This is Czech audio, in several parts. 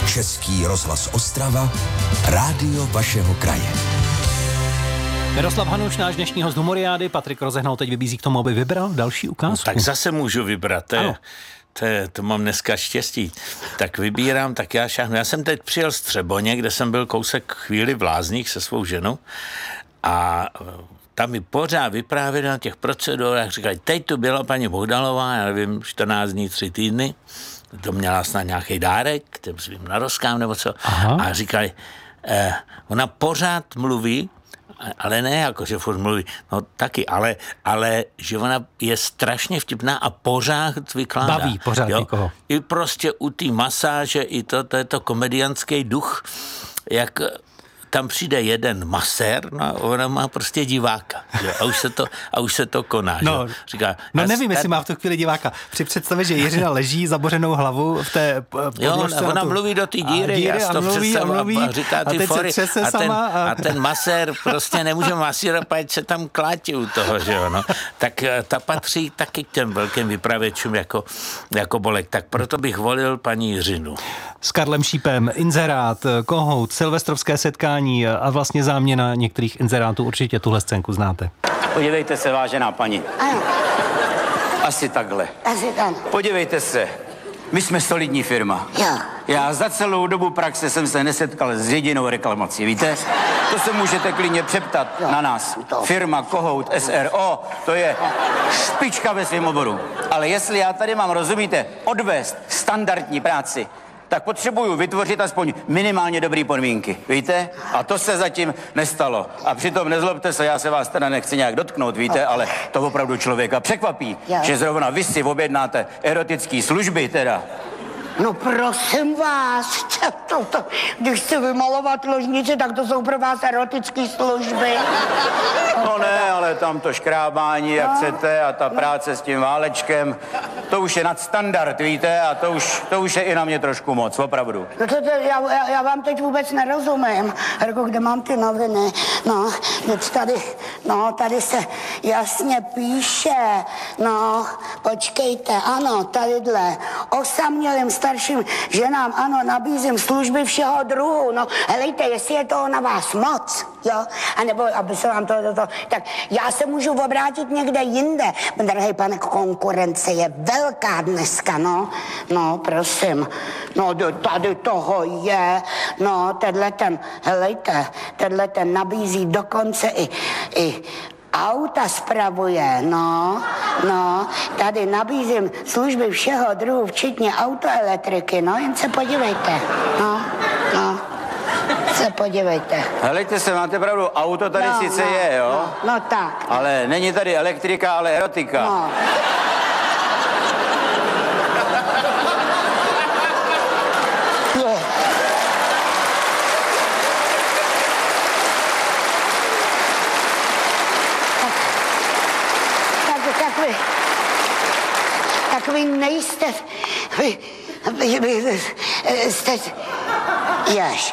Český rozhlas Ostrava, rádio vašeho kraje. Miroslav Hanuš, náš dnešní host Humoriády. Patrik Rozehnal teď vybízí k tomu, aby vybral další ukázku. No, tak zase můžu vybrat, to mám dneska štěstí. Tak vybírám, tak já šáhnu. Já jsem teď přijel z Třeboně, kde jsem byl kousek chvíli v Lázních se svou ženou a tam mi pořád vyprávěli na těch procedurách, říkali, teď tu byla paní Bohdalová, já nevím, 14 dní, 3 týdny, to měla snad nějaký dárek, těm svým narozkám nebo co. Aha. A říkali, ona pořád mluví, ale ne jako, že furt mluví, no taky, ale že ona je strašně vtipná a pořád vykládá. Baví pořád někoho. I prostě u té masáže, i to je to komediánský duch, jak tam přijde jeden masér, no, ona má prostě diváka, jo, a už se to koná. No, říká, nevím, jestli má v tu chvíli diváka. Při představě, že Jiřina leží zabořenou hlavu v té podložce. Ona mluví do té díry a říká ty fory a ten masér prostě nemůže masírovat, ať se tam klátí u toho, že jo, no. Tak ta patří taky k těm velkým vypravěčům jako Bolek, tak proto bych volil paní Jiřinu. S Karlem Šípem, inzerát, kohout, silvestrovské setkání a vlastně záměna některých inzerátů. Určitě tuhle scénku znáte. Podívejte se, vážená paní. Ano. Asi takhle. Asi tak. Podívejte se, my jsme solidní firma. Jo. Já za celou dobu praxe jsem se nesetkal s jedinou reklamací, víte? To se můžete klidně přeptat na nás. Firma Kohout SRO, to je špička ve svém oboru. Ale jestli já tady mám, rozumíte, odvést standardní práci, tak potřebuju vytvořit aspoň minimálně dobrý podmínky, víte? A to se zatím nestalo. A přitom nezlobte se, já se vás teda nechci nějak dotknout, víte, ale to opravdu člověka překvapí, že zrovna vy si objednáte erotické služby teda. No prosím vás, když chci vymalovat ložnici, tak to jsou pro vás erotické služby. No ne, ale tam to škrábání, jak chcete, a ta práce s tím válečkem, to už je nadstandard, víte, a to už je i na mě trošku moc, opravdu. No já vám teď vůbec nerozumím. Jako kde mám ty noviny? No, tady se jasně píše. No, počkejte, ano, tadyhle. Osamělým starším ženám, ano, nabízím služby všeho druhu. No, helejte, jestli je toho na vás moc, jo? A nebo, aby se vám to, tak já se můžu obrátit někde jinde. Drahej pane, konkurence je velká dneska, no. No, prosím. No, tady toho je. No, tenhle ten nabízí dokonce i auta spravuje, no, tady nabízím služby všeho druhu, včetně autoelektriky, no, jen se podívejte, no, se podívejte. Helejte se, máte pravdu, auto tady sice je, jo? No tak. Ale není tady elektrika, ale erotika. No. Tak vy nejste, vy jste, jež.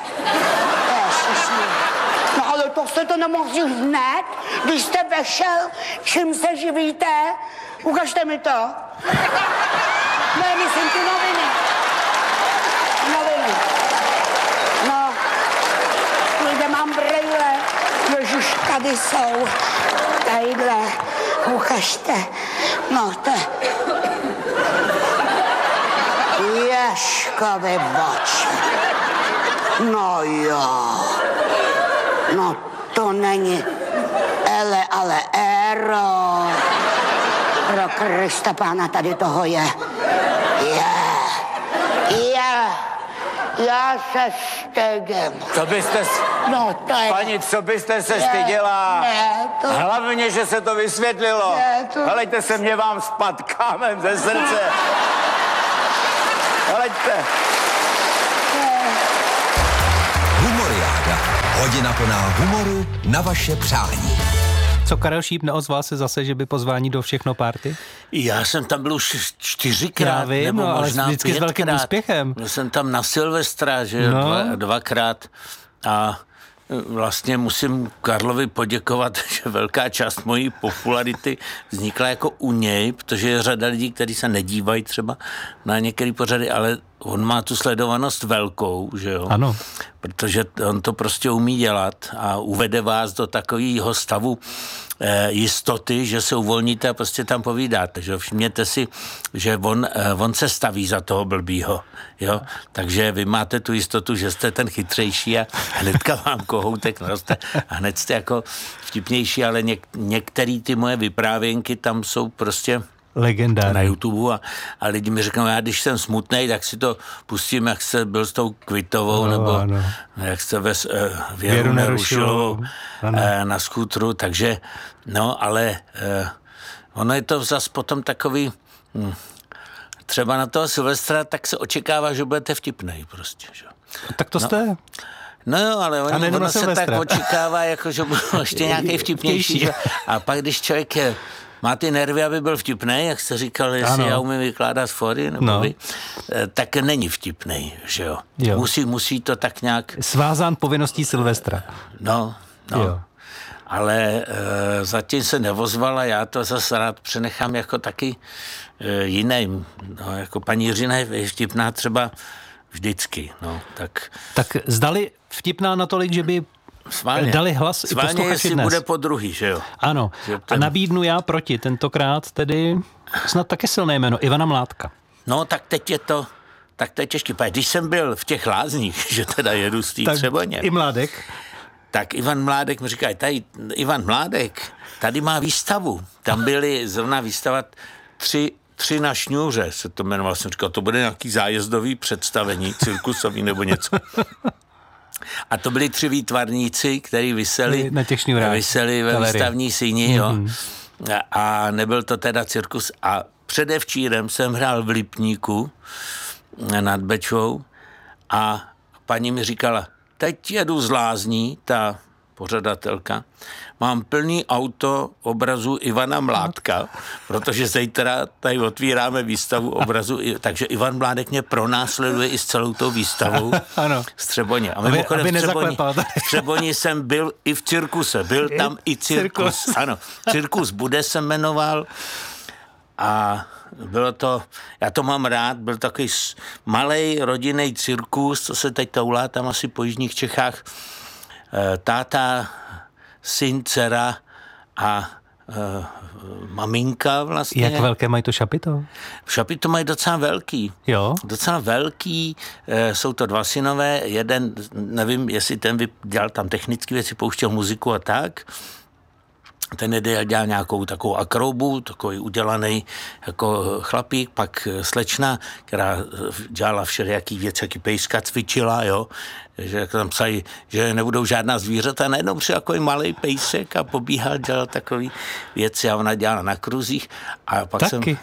No ale to jste to nemohli hned, když jste vešel, čím se živíte? Ukažte mi to. Ne, myslím ty noviny. No, kde mám brejle, ježiš, tady jsou, tadyhle, ukažte. No, to Ježkovi oči. No jo. No to není ale Ero. Pro Krista Pána tady toho je. Já se stydím. Co byste... No to je... Paní, co byste se styděla? Ne, to... Hlavně, že se to vysvětlilo. Ne, to... Helejte se, mě vám spad kámen ze srdce. Helejte. Humoriáda. Hodina plná humoru na vaše přání. Co, Karel Šíp neozval se zase, že by pozvání do Všechno party? Já jsem tam byl už 4krát, nebo no, možná vždycky 5krát. S velkým úspěchem. Byl jsem tam na Silvestra, že dvakrát a vlastně musím Karlovi poděkovat, že velká část mojí popularity vznikla jako u něj, protože je řada lidí, kteří se nedívají třeba na některé pořady, ale on má tu sledovanost velkou, že jo? Ano. Protože on to prostě umí dělat a uvede vás do takového stavu jistoty, že se uvolníte a prostě tam povídáte, že jo? Všimněte si, že on se staví za toho blbýho, jo? Takže vy máte tu jistotu, že jste ten chytřejší a hnedka vám kohoutek naroste a hned jste jako vtipnější, ale některé ty moje vyprávěnky tam jsou prostě legendární. Na YouTube a lidi mi řeknou, já když jsem smutnej, tak si to pustím, jak jste byl s tou Kvitovou, nebo jak jste Věru Nerušilovou na skútru, takže ale ono je to zase potom takový, třeba na toho Silvestra, tak se očekává, že budete vtipnej prostě. Že? Tak to jste... No jo, ale ono se tak očekává, jako, že bude ještě nějaký vtipnější. Že? A pak, když člověk má ty nervy, aby byl vtipnej, jak jste říkal, jestli já umím vykládat fóry, nebo vy, tak není vtipnej, že jo. Musí to tak nějak... Svázán povinností Silvestra. No. Jo. Ale zatím se nevozval a já to zase rád přenechám jako taky jiným. No, jako paní Jiřina je vtipná třeba vždycky, no, tak... Tak zdali vtipná natolik, že by dali hlas i posluchači jestli dnes. Bude po druhý, že jo? Ano. A nabídnu já proti, tentokrát tedy snad také silné jméno, Ivana Mládka. No, tak teď je to těžké. Když jsem byl v těch Lázních, že teda jedu z té Třeboně. I Mládek. Tak Ivan Mládek mi říká, Ivan Mládek tady má výstavu. Tam byly zrovna výstavat tři na šňůře, se to jmenoval. Jsem říkal, to bude nějaký zájezdový představení, cirkusový nebo něco. A to byli 3 výtvarníci, kteří viseli ve výstavní síni, jo. A nebyl to teda cirkus. A předevčírem jsem hrál v Lipníku nad Bečvou a paní mi říkala, teď jedu z Lázní, ta pořadatelka, mám plný auto obrazu Ivana Mládka, protože zítra tady otvíráme výstavu obrazu, takže Ivan Mládek mě pronásleduje i s celou tou výstavou z Třeboně. A mimochodem v Třeboni jsem byl i v cirkuse, byl tam i cirkus. Ano, cirkus Bude se jmenoval a bylo to, já to mám rád, byl takový malej rodinný cirkus, co se teď toulá tam asi po jižních Čechách. Táta, syn, dcera a maminka vlastně. Jak velké mají to šapito? Šapito mají docela velký. Jo? Docela velký. Jsou to 2 synové. Jeden, nevím, jestli ten dělal tam technické věci, pouštěl muziku a tak. Ten dělal nějakou takovou akrobu, takový udělaný jako chlapík, pak slečna, která dělala všelijaký věci, jaký pejska cvičila, jo, že tam psají, že nebudou žádná zvířata, najednou přijel takový malej pejsek a pobíhal, dělal takový věci a ona dělala na kruzích a pak taky.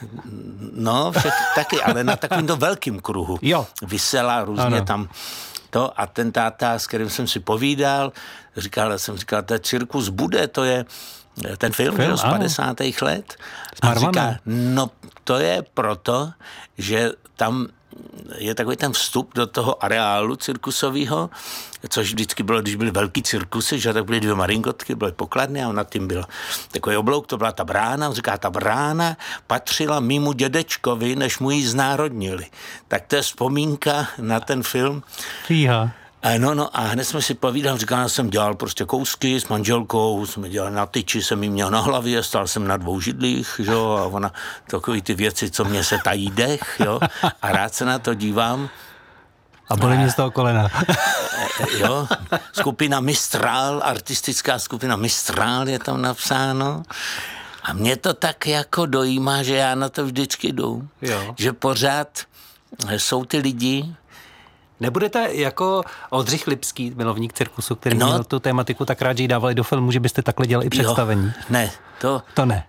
Taky, ale na takovýmto velkým kruhu. Jo. Vysela různě tam to a ten táta, s kterým jsem si povídal, jsem říkal, to cirkus Bude, to je ten film z 50. let. A říká, no to je proto, že tam je takový ten vstup do toho areálu cirkusového, což vždycky bylo, když byly velký cirkusy, že tak byly 2 maringotky, byly pokladny a nad tím byl takový oblouk, to byla ta brána. On říká, ta brána patřila mému dědečkovi, než mu ji znárodnili. Tak to je vzpomínka na ten film. Fíha. No a hned jsme si povídali, říkal, jsem dělal prostě kousky s manželkou, jsme dělali na tyči, jsem jí měl na hlavě, stál jsem na 2 židlích, jo, a ona takový ty věci, co mě se tají dech, jo, a rád se na to dívám. A bolí mě z toho kolena. Jo, skupina Mistral, artistická skupina Mistral je tam napsáno. A mě to tak jako dojímá, že já na to vždycky jdu. Jo. Že pořád jsou ty lidi. Nebudete jako Oldřich Lipský, milovník cirkusu, který měl tu tématiku tak rád, že ji dávali do filmu, že byste takhle dělali i představení? Ne, to ne.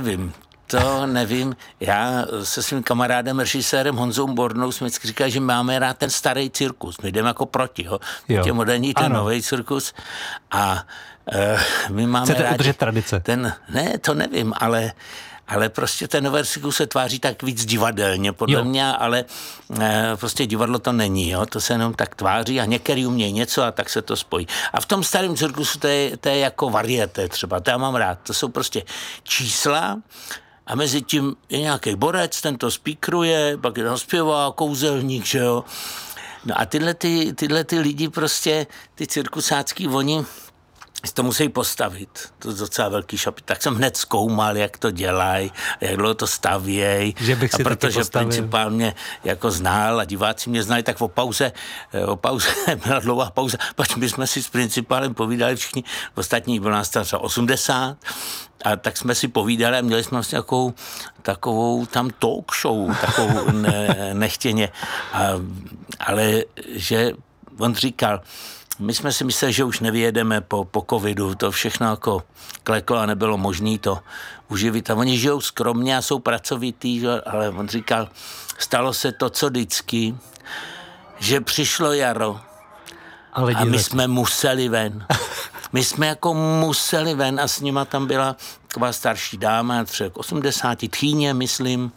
To nevím. Já se svým kamarádem, režisérem Honzou Bornou jsme vždycky říkali, že máme rád ten starý cirkus. My jdeme jako proti, tě moderní, ten nový cirkus. A my máme chcete rádi udržet tradice? Ne, to nevím, ale prostě ten nový cirkus se tváří tak víc divadelně, podle mě, ale prostě divadlo to není, jo? To se jenom tak tváří a některý umějí něco a tak se to spojí. A v tom starém cirkusu to je jako varieté třeba, to já mám rád. To jsou prostě čísla a mezi tím je nějaký borec, ten to spíkruje, pak je tam zpěvá, kouzelník, že jo. No a tyhle lidi prostě, ty cirkusácký, oni si to musí postavit. To je docela velký šop. Tak jsem hned zkoumal, jak to dělají, jak dlouho to stavějí. A protože principál mě jako znal a diváci mě znali, tak o pauze byla dlouhá pauza, pač my jsme si s principálem povídali všichni, ostatní bylo nás třeba 80, a tak jsme si povídali a měli jsme vlastně takovou tam talk show, takovou nechtěně. Ale že on říkal, my jsme si mysleli, že už nevyjedeme po covidu, to všechno jako kleklo a nebylo možné to uživit. A oni žijou skromně a jsou pracovitý, ale on říkal, stalo se to, co vždycky, že přišlo jaro a my jsme museli ven. My jsme jako museli ven a s nima tam byla taková starší dáma, třeba 80, tchýně, myslím.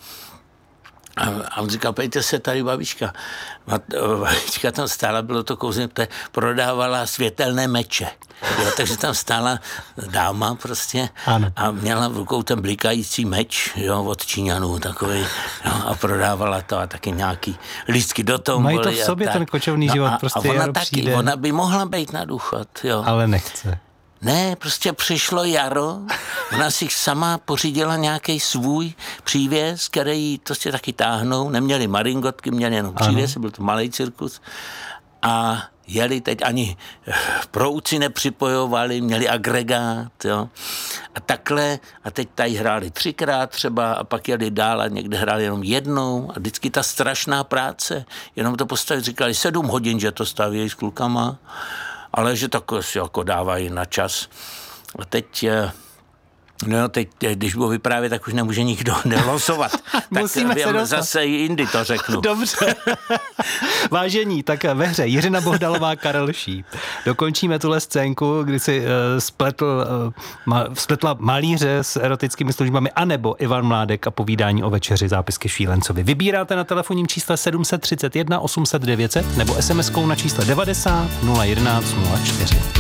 A on říkal, pejte se, tady babička. Babička tam stála, bylo to kouzně, prodávala světelné meče. Jo, takže tam stála dáma prostě a měla v rukou ten blikající meč, jo, od Číňanů takovej, jo, a prodávala to a taky nějaký lístky do toho. Mají to v sobě ten kočovný život, prostě a ona taky, přijde. Ona by mohla být na důchod, jo. Ale nechce. Ne, prostě přišlo jaro, ona si sama pořídila nějaký svůj přívěs, který prostě taky táhnou, neměli maringotky, měli jenom přívěs, byl to malý cirkus a jeli teď ani prouci nepřipojovali, měli agregát, jo. A takhle, a teď tady hráli 3krát třeba a pak jeli dál a někde hráli jenom jednou a vždycky ta strašná práce, jenom to postavit, říkali 7 hodin, že to stavějí s klukama, ale že tak si jako dávají na čas. A teď, když budu vyprávět, tak už nemůže nikdo nelosovat. Musíme se dostat. Zase jindy to řeknu. Dobře. Vážení, tak ve hře Jiřina Bohdalová, Karel Šíp. Dokončíme tuhle scénku, kdy si spletla malíře s erotickými službami, anebo Ivan Mládek a povídání o večeři, zápisky Šílencovi. Vybíráte na telefonním čísle 731 800 900 nebo SMS-kou na čísle 90 011 04.